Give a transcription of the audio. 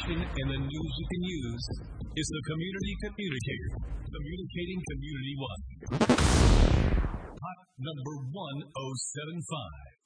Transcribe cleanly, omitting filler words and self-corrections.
information and the news you can use is the Community Communicator, communicating community-wide. Hot number 1075.